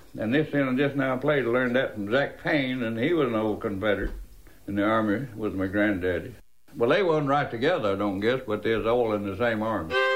And this thing I just now played, I learned that from Zach Payne, and he was an old Confederate in the Army with my granddaddy. Well, they wasn't right together, I don't guess, but they was all in the same army.